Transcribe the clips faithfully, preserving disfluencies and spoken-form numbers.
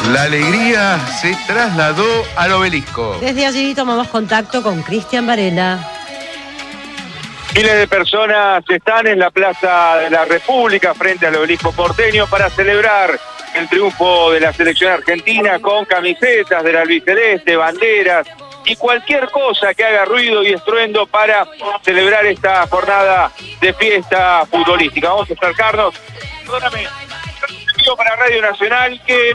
La alegría se trasladó al obelisco. Desde allí tomamos contacto con Cristian Varela. Miles de personas están en la Plaza de la República frente al obelisco porteño para celebrar el triunfo de la selección argentina con camisetas del albiceleste, banderas y cualquier cosa que haga ruido y estruendo para celebrar esta jornada de fiesta futbolística. Vamos a acercarnos. Perdóname, estamos en vivo para Radio Nacional. Que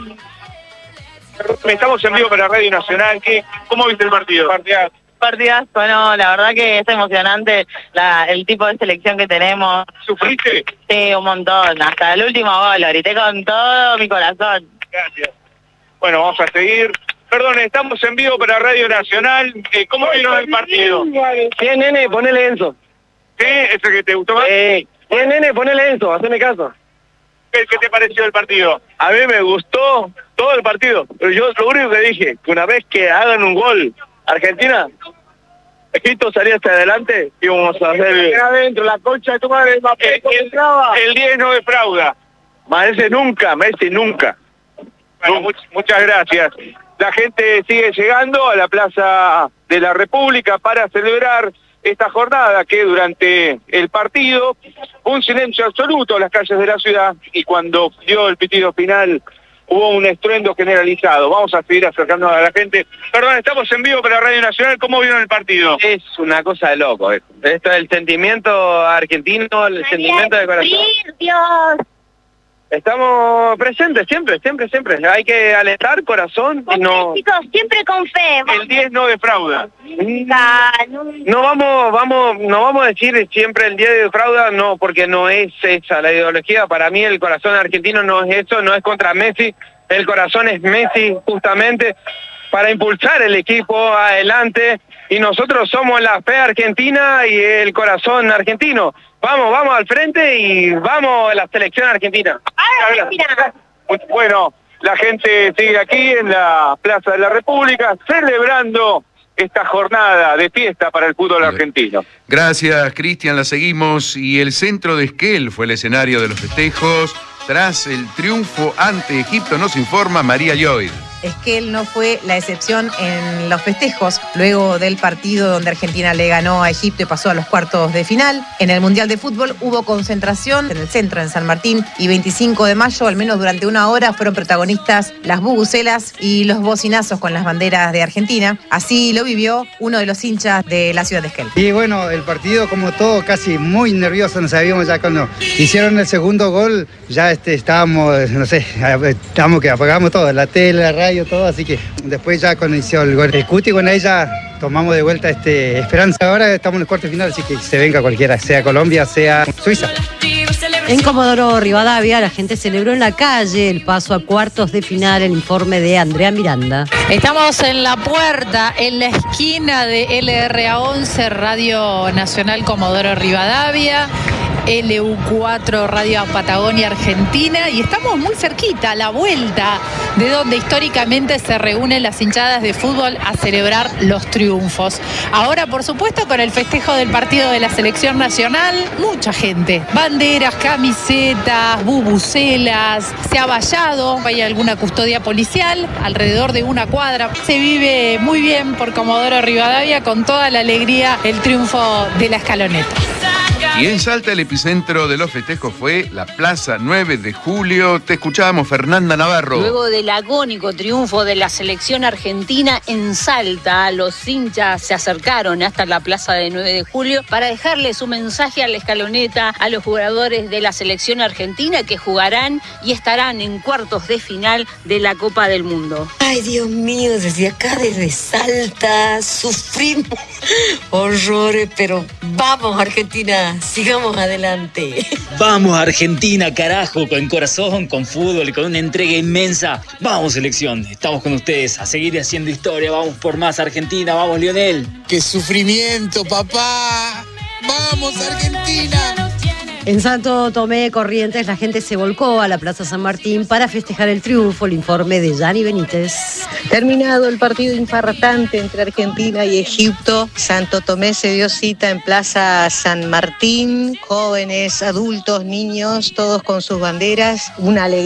estamos en vivo para Radio Nacional. Que ¿Cómo viste el partido? Partidazo. Partidazo, no, la verdad que es emocionante la, el tipo de selección que tenemos. ¿Sufriste? Sí, un montón, hasta el último gol, lo grité con todo mi corazón. Gracias. Bueno, vamos a seguir. Perdón, estamos en vivo para Radio Nacional. Eh, ¿Cómo vieron el partido? Sí, nene, ponele Enzo. ¿Sí? ¿Ese que te gustó más? Eh, sí, nene, ponele Enzo, haceme caso. ¿Qué, ¿Qué te pareció el partido? A mí me gustó todo el partido, pero yo lo único que dije, que una vez que hagan un gol, Argentina, Egipto salía hacia adelante y vamos a hacer... adentro, la concha de tu madre. El, el, el diez no defrauda. Messi nunca, Messi nunca. Bueno, much, muchas gracias. La gente sigue llegando a la Plaza de la República para celebrar esta jornada que durante el partido un silencio absoluto en las calles de la ciudad y cuando dio el pitido final hubo un estruendo generalizado. Vamos a seguir acercándonos a la gente. Perdón, estamos en vivo para Radio Nacional. ¿Cómo vieron el partido? Es una cosa de loco. Esto, esto es el sentimiento argentino, el sentimiento de corazón. Dios. Estamos presentes siempre, siempre, siempre. Hay que alentar corazón y no... Chicos, siempre con fe. El diez no defrauda. Nunca, nunca. No vamos, vamos, no vamos a decir siempre el diez defrauda, no, porque no es esa la ideología. Para mí el corazón argentino no es eso, no es contra Messi. El corazón es Messi justamente para impulsar el equipo adelante y nosotros somos la fe argentina y el corazón argentino. Vamos, vamos al frente y vamos a la selección argentina. Bueno, la gente sigue aquí en la Plaza de la República celebrando esta jornada de fiesta para el fútbol argentino. Gracias, Cristian, la seguimos. Y el centro de Esquel fue el escenario de los festejos tras el triunfo ante Egipto, nos informa María Lloyd. Esquel no fue la excepción en los festejos luego del partido donde Argentina le ganó a Egipto y pasó a los cuartos de final. En el Mundial de Fútbol hubo concentración en el centro, en San Martín, y veinticinco de mayo, al menos durante una hora, fueron protagonistas las bubucelas y los bocinazos con las banderas de Argentina. Así lo vivió uno de los hinchas de la ciudad de Esquel. Y bueno, el partido como todo casi muy nervioso, nos sabíamos ya cuando hicieron el segundo gol, ya este, estábamos, no sé, estábamos que apagamos todo, la tele, la radio, todo, así que después ya cuando inició el gol el Cuti con ella tomamos de vuelta este esperanza. Ahora estamos en el cuarto final, así que se venga cualquiera, sea Colombia, sea Suiza. En Comodoro Rivadavia la gente celebró en la calle el paso a cuartos de final, el informe de Andrea Miranda. Estamos en la puerta, en la esquina de L R A once, Radio Nacional Comodoro Rivadavia, L U cuatro Radio Patagonia Argentina, y estamos muy cerquita, a la vuelta de donde históricamente se reúnen las hinchadas de fútbol a celebrar los triunfos. Ahora, por supuesto, con el festejo del partido de la selección nacional, mucha gente, banderas, camisetas, bubucelas, se ha vallado, hay alguna custodia policial alrededor de una cuadra. Se vive muy bien por Comodoro Rivadavia, con toda la alegría, el triunfo de la escaloneta. Y en Salta el epicentro de los festejos fue la Plaza nueve de julio. Te escuchábamos, Fernanda Navarro. Luego del agónico triunfo de la selección argentina en Salta, los hinchas se acercaron hasta la Plaza de nueve de julio para dejarle su mensaje a la escaloneta, a los jugadores de la selección argentina que jugarán y estarán en cuartos de final de la Copa del Mundo. Ay, Dios mío, desde acá, desde Salta, sufrimos horrores, pero vamos, Argentina, sigamos adelante. Vamos, Argentina, carajo, con corazón, con fútbol, con una entrega inmensa. Vamos, selección, estamos con ustedes a seguir haciendo historia. Vamos por más, Argentina, vamos, Lionel. ¡Qué sufrimiento, papá! ¡Vamos, Argentina! En Santo Tomé, Corrientes, la gente se volcó a la Plaza San Martín para festejar el triunfo, el informe de Yanni Benítez. Terminado el partido infartante entre Argentina y Egipto, Santo Tomé se dio cita en Plaza San Martín, jóvenes, adultos, niños, todos con sus banderas, una alegría.